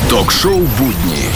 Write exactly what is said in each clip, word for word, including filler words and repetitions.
Ток-шоу «Будни».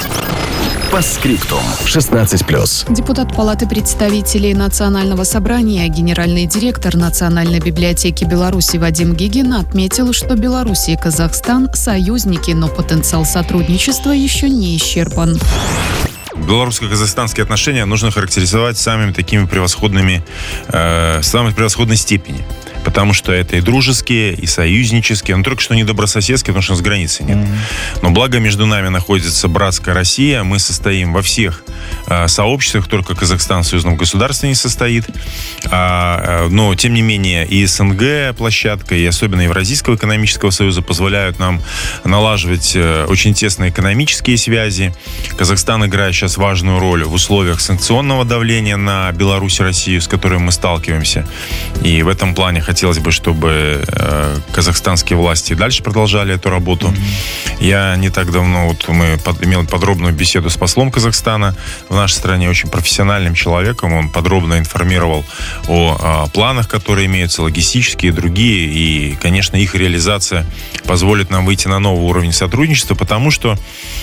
По скриптум. шестнадцать плюс. Депутат Палаты представителей Национального собрания, генеральный директор Национальной библиотеки Беларуси Вадим Гигин отметил, что Беларусь и Казахстан – союзники, но потенциал сотрудничества еще не исчерпан. Белорусско-казахстанские отношения нужно характеризовать самыми такими превосходными, э, самой превосходной степени. Потому что это и дружеские, и союзнические, но только что не добрососедские, потому что у нас границы нет. Mm-hmm. Но благо между нами находится братская Россия, мы состоим во всех э, сообществах, только Казахстан в союзном государстве не состоит. А, э, но, тем не менее, и СНГ площадка, и особенно Евразийского экономического союза позволяют нам налаживать э, очень тесные экономические связи. Казахстан играет сейчас важную роль в условиях санкционного давления на Беларусь и Россию, с которой мы сталкиваемся. И в этом плане хотелось бы, чтобы э, казахстанские власти дальше продолжали эту работу. Mm-hmm. Я не так давно, вот мы под, имел подробную беседу с послом Казахстана в нашей стране, очень профессиональным человеком. Он подробно информировал о, о планах, которые имеются, логистические и другие. И, конечно, их реализация позволит нам выйти на новый уровень сотрудничества, потому что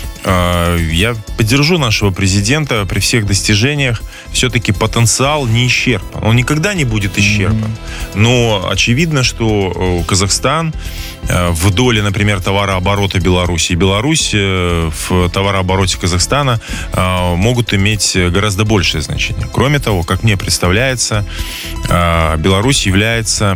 э, я поддержу нашего президента при всех достижениях. Все-таки потенциал не исчерпан. Он никогда не будет исчерпан. Mm-hmm. Но очевидно, что Казахстан в доле, например, товарооборота Беларуси и Беларусь в товарообороте Казахстана могут иметь гораздо большее значение. Кроме того, как мне представляется, Беларусь является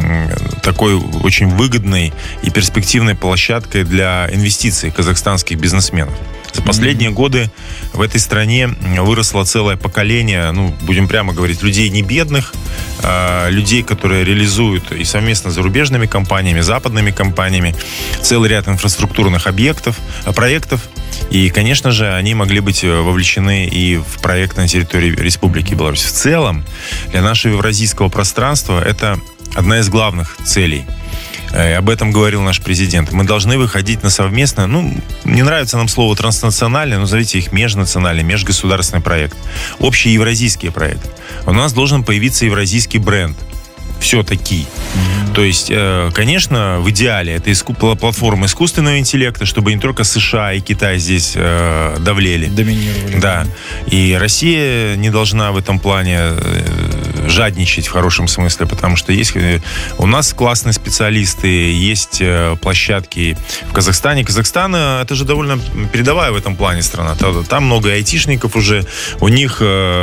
такой очень выгодной и перспективной площадкой для инвестиций казахстанских бизнесменов. За последние mm-hmm. годы в этой стране выросло целое поколение, ну, будем прямо говорить, людей не бедных, э, людей, которые реализуют и совместно с зарубежными компаниями, западными компаниями целый ряд инфраструктурных объектов, проектов. И, конечно же, они могли быть вовлечены и в проект на территории Республики Беларусь. В целом, для нашего евразийского пространства это одна из главных целей. Об этом говорил наш президент. Мы должны выходить на совместно, ну, не нравится нам слово транснациональный, но назовите их межнациональный, межгосударственный проект. Общий евразийский проект. У нас должен появиться евразийский бренд. Все-таки. Mm-hmm. То есть, конечно, в идеале это иску- платформа искусственного интеллекта, чтобы не только США и Китай здесь э, давлели. Доминировали. Да. И Россия не должна в этом плане жадничать в хорошем смысле, потому что есть у нас классные специалисты, есть площадки в Казахстане. Казахстан, это же довольно передовая в этом плане страна. Там много айтишников уже, у них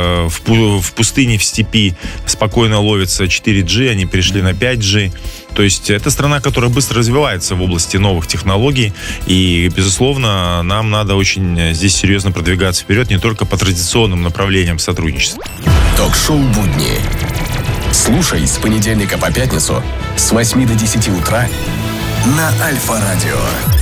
в пустыне, в степи спокойно ловится четыре джи, они перешли на пять джи. То есть это страна, которая быстро развивается в области новых технологий, и, безусловно, нам надо очень здесь серьезно продвигаться вперед, не только по традиционным направлениям сотрудничества. Ток-шоу «Будни». Слушай с понедельника по пятницу с восьми до десяти утра на Альфа-радио.